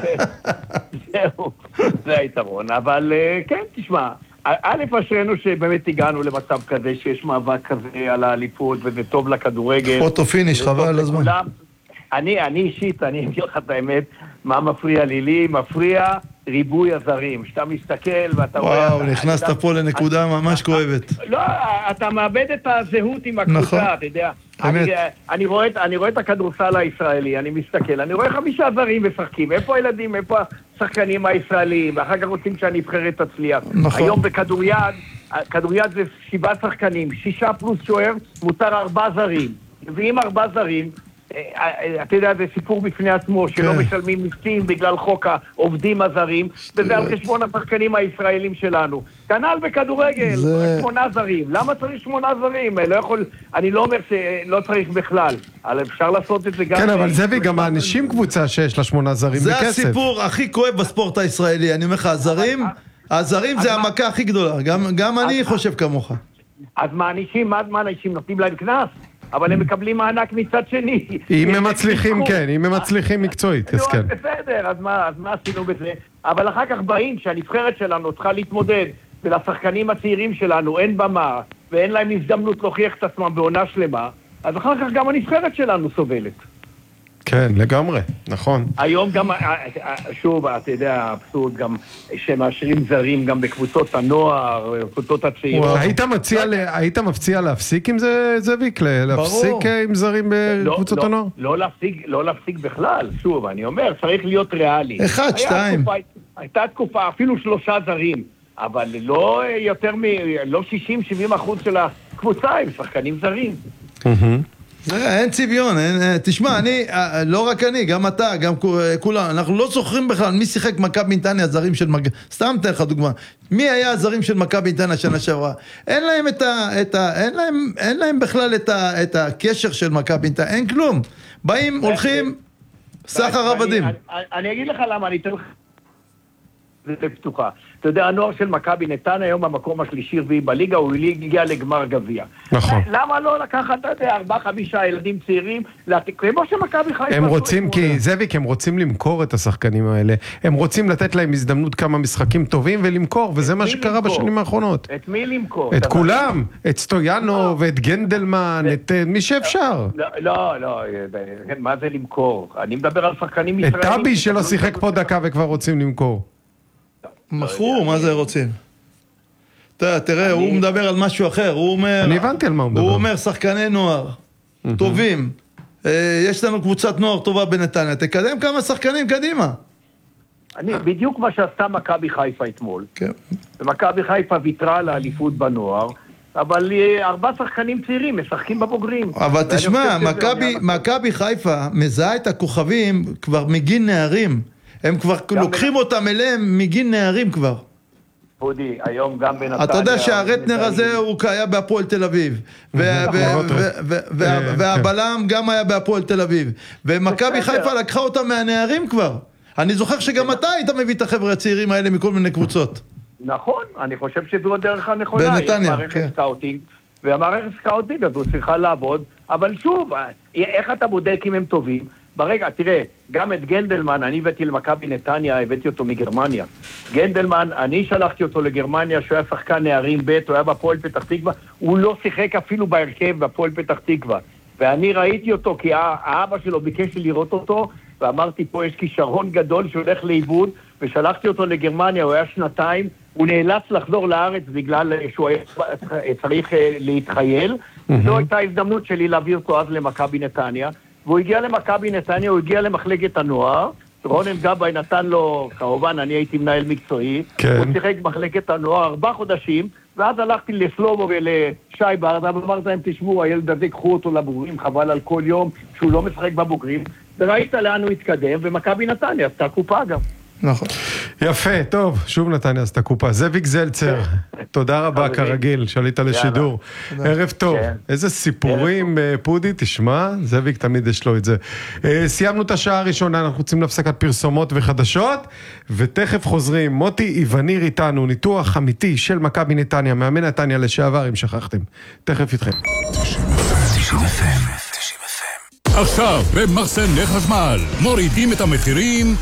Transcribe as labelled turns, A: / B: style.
A: זהו, זה היתרון. אבל כן, תשמע, א', אשרנו שבאמת הגענו למצב כזה, שיש מאבק כזה על האליפות, וזה טוב לכדורגל.
B: פוטו פיניש, חבל הזמן.
A: אני אישית, אני אגיד לך את האמת, מה מפריע לי מפריע ריבוי הזרים. שאתה מסתכל ואתה רואה...
B: וואו, נכנסת פה לנקודה ממש כואבת.
A: לא, אתה מאבד את הזהות עם הקבוצה, אתה יודע. אני רואה את הכדורסל הישראלי, אני מסתכל, אני רואה 5 זרים משחקים. איפה הילדים, איפה השחקנים הישראלים, ואחר כך רוצים שהנבחרת תצליח. היום בכדוריד זה 7 שחקנים, 6 פלוס שוער, מותר 4 זרים. ועם 4 זרים, אתה יודע, זה סיפור בפני עצמו, שלא משלמים מיסים בגלל חוק העובדים הזרים, וזה על חשבון השחקנים הישראלים שלנו. כנ"ל בכדורגל, 8 זרים. למה צריך 8 זרים? אני לא אומר שלא צריך בכלל, אבל אפשר לעשות את זה גם...
C: כן, אבל זה וגם האנשים קבוצה שיש לה 8 זרים בכסף.
B: זה הסיפור הכי כואב בספורט הישראלי. אני אומר לך, הזרים זה המכה הכי גדולה. גם אני חושב כמוך.
A: אז מענישים, נותנים להם כנס? אבל הם מקבלים מענק מצד שני.
C: אם הם מצליחים, כן, אם הם מצליחים מקצועית, אז כן.
A: בסדר, אז מה עשינו בזה? אבל אחר כך באים שהנבחרת שלנו צריכה להתמודד, ולשחקנים הצעירים שלנו אין במה, ואין להם הזדמנות להוכיח את עצמם בעונה שלמה, אז אחר כך גם הנבחרת שלנו סובלת.
C: כן, לגמרי, נכון.
A: היום גם, שוב, אתה יודע, האבסורד גם שמאשרים זרים גם בקבוצות הנוער, בקבוצות הצעירות.
C: היית מפציע להפסיק עם זה, זאביק? להפסיק עם זרים בקבוצות הנוער?
A: לא להפסיק בכלל, שוב, אני אומר, צריך להיות ריאלי.
B: 1, 2.
A: הייתה תקופה, אפילו 3 זרים, אבל לא יותר לא 60-70% של הקבוצה הם שחקנים זרים.
B: אין צביון, תשמע, לא רק אני, גם אתה, גם כולם, אנחנו לא זוכרים בכלל מי שיחק מכבי נתניה, הזרים של מכבי, סתם תן לך דוגמה, מי היה הזרים של מכבי נתניה שנה שעברה? אין להם בכלל את הקשר של מכבי נתניה, אין כלום, באים, הולכים, סחר עבדים.
A: אני אגיד לך למה, אני אתן לך זה פתוחה. אתה יודע, הנוער של מכבי נתניה היום במקום השלישי רביעי בליגה, הוא הגיע לגמר גביע.
C: נכון.
A: למה לא לקחת, אתה יודע, 4-5 ילדים צעירים, כמו שמכבי חיפה...
C: הם רוצים, כי זאביק, הם רוצים למכור את השחקנים האלה. הם רוצים לתת להם הזדמנות כמה משחקים טובים ולמכור, וזה מה שקרה בשנים האחרונות.
A: את מי למכור?
C: את כולם, את סטויאנו ואת גנדלמן, את מי שאפשר.
A: לא, מה זה למכור? אני מדבר על שחקנים ישראלים.
C: את טאבי שלא שיחק פה דקה וכבר רוצים למכור.
B: מכרו, מה זה רוצים? תראה, הוא מדבר על משהו אחר, הוא אומר...
C: אני הבנתי על מה הוא מדבר.
B: הוא אומר, שחקני נוער, טובים, יש לנו קבוצת נוער טובה בנתניה, תקדם כמה שחקנים קדימה.
A: בדיוק מה שעשתה מכבי חיפה אתמול. כן. ומכבי חיפה ויתרה לאליפות בנוער, אבל 4 שחקנים צעירים משחקים בבוגרים.
B: אבל תשמע, מכבי חיפה מזהה את הכוכבים כבר מגיל נערים. הם כבר לוקחים אותם אליהם מגיל נערים כבר.
A: פודי, היום גם בנתניה...
B: אתה יודע שהרטנר הזה הוא היה בהפועל תל אביב. והבלם גם היה בהפועל תל אביב. ומכבי חיפה לקחה אותם מהנערים כבר. אני זוכר שגם אתה היית מביא את החבר'ה הצעירים האלה מכל מיני קבוצות.
A: נכון, אני חושב שזו הדרך הנכונה.
B: בנתניה, כן.
A: והמערכת סקאוטינג הזו צריכה לעבוד, אבל שוב, איך אתה בודק אם הם טובים? ברגע, תראה, גם את גנדלמן, אני הבאתי למכבי נתניה, הבאתי אותו מגרמניה. גנדלמן, אני שלחתי אותו לגרמניה, שהוא היה שחקן נערים ב', הוא היה בפועל פתח תקווה, הוא לא שיחק אפילו בהרכב בפועל פתח תקווה. ואני ראיתי אותו, כי האבא שלו ביקש לראות אותו, ואמרתי, פה יש כישרון גדול שהולך לאיבוד, ושלחתי אותו לגרמניה, הוא היה 2 הוא נאלץ לחזור לארץ בגלל שהוא צריך להתחייל. זו הייתה הזדמנות שלי להעביר אותו אז למכבי נתניה, והוא הגיע למכבי נתניה, הוא הגיע למחלקת הנוער, רונן גבאי נתן לו, כמובן אני הייתי מנהל מקצועי, הוא שיחק במחלקת הנוער 4 חודשים, ואז הלכתי לסלובו ולשי ברדה, ואמרת להם, תשמעו, הילד הזה קחו אותו לבוגרים, חבל על כל יום שהוא לא משחק בבוגרים, וראית לאן הוא התקדם, ומכבי נתניה עשתה קופה גם.
B: נכון.
C: יפה, טוב, שוב נתניה עשתה קופה. זאביק זלצר, תודה רבה כרגיל, שעלית לשידור. ערב טוב, איזה סיפורים, פודי, תשמע, זאביק תמיד יש לו את זה. סיימנו את השעה הראשונה, אנחנו רוצים להפסקת פרסומות וחדשות, ותכף חוזרים. מוטי איווניר איתנו, ניתוח אמיתי של מכבי נתניה, מאמן נתניה לשעבר, אם שכחתם. תכף איתכם.
D: עכשיו, במחסני חשמל, מורידים את המחירים